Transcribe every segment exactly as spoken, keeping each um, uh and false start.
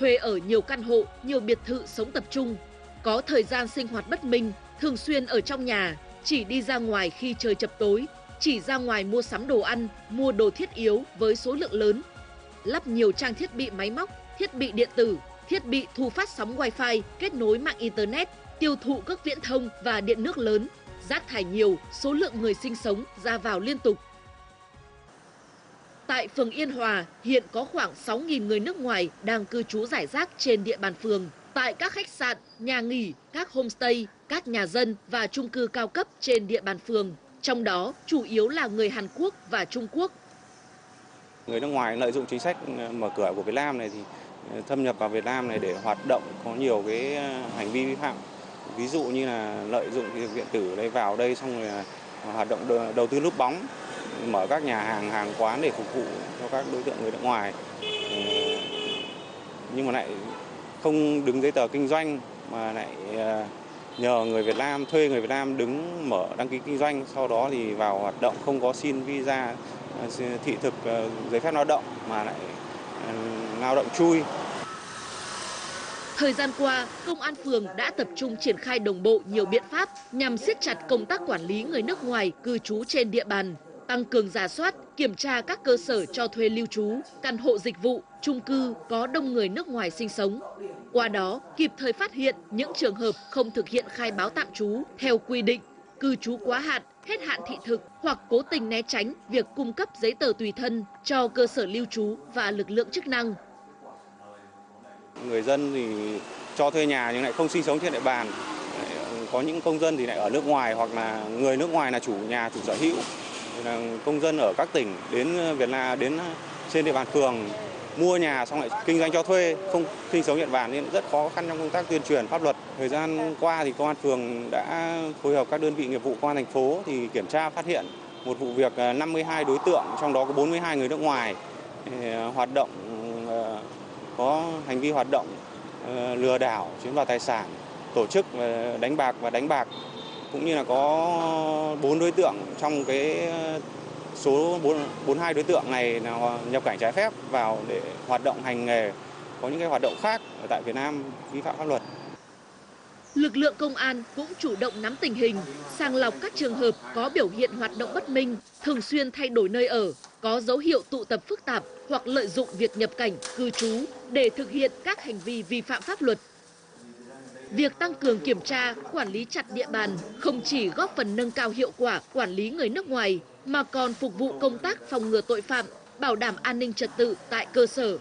thuê ở nhiều căn hộ, nhiều biệt thự sống tập trung, có thời gian sinh hoạt bất minh, thường xuyên ở trong nhà, chỉ đi ra ngoài khi trời chập tối, chỉ ra ngoài mua sắm đồ ăn, mua đồ thiết yếu với số lượng lớn, lắp nhiều trang thiết bị máy móc, thiết bị điện tử, thiết bị thu phát sóng Wi-Fi, kết nối mạng Internet, tiêu thụ các viễn thông và điện nước lớn, rác thải nhiều, số lượng người sinh sống ra vào liên tục. Tại phường Yên Hòa, hiện có khoảng sáu nghìn người nước ngoài đang cư trú rải rác trên địa bàn phường, tại các khách sạn, nhà nghỉ, các homestay, các nhà dân và chung cư cao cấp trên địa bàn phường. Trong đó, chủ yếu là người Hàn Quốc và Trung Quốc. Người nước ngoài lợi dụng chính sách mở cửa của Việt Nam này thì thâm nhập vào Việt Nam này để hoạt động có nhiều cái hành vi vi phạm. Ví dụ như là lợi dụng thị thực điện tử đây vào đây xong rồi là hoạt động đầu tư núp bóng, mở các nhà hàng, hàng quán để phục vụ cho các đối tượng người nước ngoài. Nhưng mà lại không đứng giấy tờ kinh doanh mà lại nhờ người Việt Nam, thuê người Việt Nam đứng mở đăng ký kinh doanh, sau đó thì vào hoạt động không có xin visa, thị thực, giấy phép lao động mà lại lao động chui. Thời gian qua, Công an phường đã tập trung triển khai đồng bộ nhiều biện pháp nhằm siết chặt công tác quản lý người nước ngoài cư trú trên địa bàn, tăng cường rà soát, kiểm tra các cơ sở cho thuê lưu trú, căn hộ dịch vụ, chung cư có đông người nước ngoài sinh sống. Qua đó, kịp thời phát hiện những trường hợp không thực hiện khai báo tạm trú theo quy định, cư trú quá hạn, hết hạn thị thực hoặc cố tình né tránh việc cung cấp giấy tờ tùy thân cho cơ sở lưu trú và lực lượng chức năng. Người dân thì cho thuê nhà nhưng lại không sinh sống trên địa bàn. Có những công dân thì lại ở nước ngoài hoặc là người nước ngoài là chủ nhà, chủ sở hữu. Là công dân ở các tỉnh đến Việt Nam, đến trên địa bàn phường mua nhà xong lại kinh doanh cho thuê, không sinh sống trên địa bàn nên rất khó khăn trong công tác tuyên truyền pháp luật. Thời gian qua thì công an phường đã phối hợp các đơn vị nghiệp vụ công an thành phố thì kiểm tra phát hiện một vụ việc năm mươi hai đối tượng, trong đó có bốn mươi hai người nước ngoài hoạt động, có hành vi hoạt động lừa đảo, chiếm đoạt tài sản, tổ chức đánh bạc và đánh bạc, cũng như là có bốn đối tượng trong cái số bốn mươi hai đối tượng này là nhập cảnh trái phép vào để hoạt động hành nghề, có những cái hoạt động khác ở tại Việt Nam vi phạm pháp luật. Lực lượng công an cũng chủ động nắm tình hình, sàng lọc các trường hợp có biểu hiện hoạt động bất minh, thường xuyên thay đổi nơi ở, có dấu hiệu tụ tập phức tạp hoặc lợi dụng việc nhập cảnh, cư trú để thực hiện các hành vi vi phạm pháp luật. Việc tăng cường kiểm tra, quản lý chặt địa bàn không chỉ góp phần nâng cao hiệu quả quản lý người nước ngoài, mà còn phục vụ công tác phòng ngừa tội phạm, bảo đảm an ninh trật tự tại cơ sở.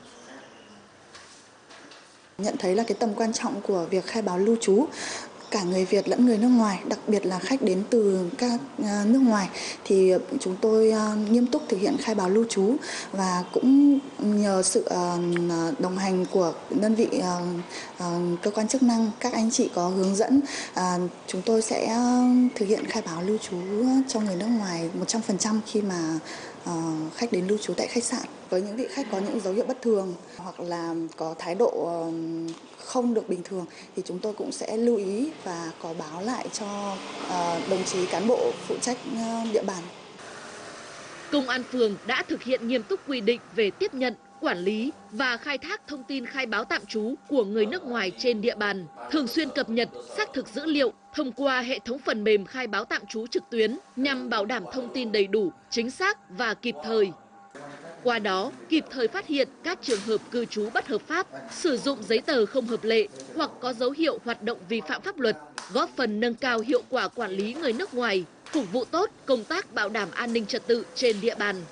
Nhận thấy là cái tầm quan trọng của việc khai báo lưu trú, cả người Việt lẫn người nước ngoài, đặc biệt là khách đến từ các nước ngoài, thì chúng tôi nghiêm túc thực hiện khai báo lưu trú và cũng nhờ sự đồng hành của đơn vị cơ quan chức năng, các anh chị có hướng dẫn, chúng tôi sẽ thực hiện khai báo lưu trú cho người nước ngoài một trăm phần trăm khi mà khách đến lưu trú tại khách sạn. Với những vị khách có những dấu hiệu bất thường hoặc là có thái độ không được bình thường thì chúng tôi cũng sẽ lưu ý và có báo lại cho đồng chí cán bộ phụ trách địa bàn. Công an phường đã thực hiện nghiêm túc quy định về tiếp nhận, quản lý và khai thác thông tin khai báo tạm trú của người nước ngoài trên địa bàn, thường xuyên cập nhật, xác thực dữ liệu thông qua hệ thống phần mềm khai báo tạm trú trực tuyến nhằm bảo đảm thông tin đầy đủ, chính xác và kịp thời. Qua đó, kịp thời phát hiện các trường hợp cư trú bất hợp pháp, sử dụng giấy tờ không hợp lệ hoặc có dấu hiệu hoạt động vi phạm pháp luật, góp phần nâng cao hiệu quả quản lý người nước ngoài, phục vụ tốt công tác bảo đảm an ninh trật tự trên địa bàn.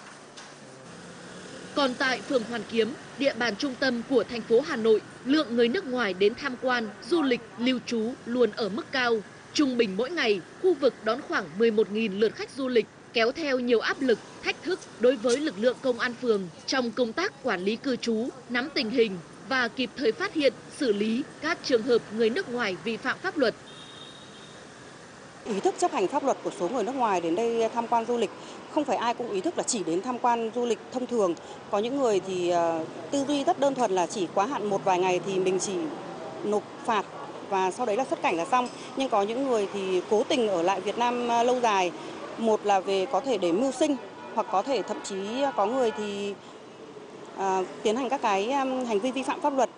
Còn tại phường Hoàn Kiếm, địa bàn trung tâm của thành phố Hà Nội, lượng người nước ngoài đến tham quan, du lịch, lưu trú luôn ở mức cao. Trung bình mỗi ngày, khu vực đón khoảng mười một nghìn lượt khách du lịch, kéo theo nhiều áp lực, thách thức đối với lực lượng công an phường trong công tác quản lý cư trú, nắm tình hình và kịp thời phát hiện, xử lý các trường hợp người nước ngoài vi phạm pháp luật. Ý thức chấp hành pháp luật của số người nước ngoài đến đây tham quan du lịch, không phải ai cũng ý thức là chỉ đến tham quan du lịch thông thường. Có những người thì uh, tư duy rất đơn thuần là chỉ quá hạn một vài ngày thì mình chỉ nộp phạt và sau đấy là xuất cảnh là xong. Nhưng có những người thì cố tình ở lại Việt Nam uh, lâu dài, một là về có thể để mưu sinh hoặc có thể thậm chí có người thì uh, tiến hành các cái um, hành vi vi phạm pháp luật.